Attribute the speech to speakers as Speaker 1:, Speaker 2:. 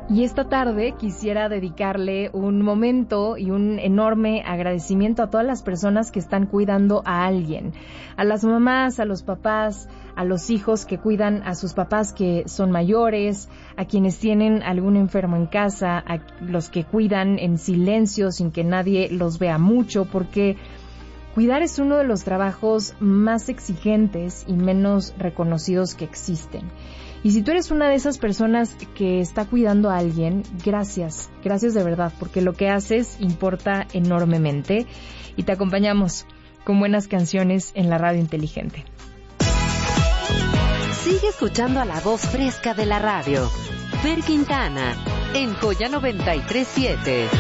Speaker 1: Y esta tarde quisiera dedicarle un momento y un enorme agradecimiento a todas las personas que están cuidando a alguien, a las mamás, a los papás, a los hijos que cuidan a sus papás que son mayores, a quienes tienen algún enfermo en casa, a los que cuidan en silencio sin que nadie los vea mucho, porque cuidar es uno de los trabajos más exigentes y menos reconocidos que existen. Y si tú eres una de esas personas que está cuidando a alguien, gracias de verdad, porque lo que haces importa enormemente y te acompañamos con buenas canciones en la radio inteligente.
Speaker 2: Sigue escuchando a la voz fresca de la radio. Fer Quintana, en Joya 93.7.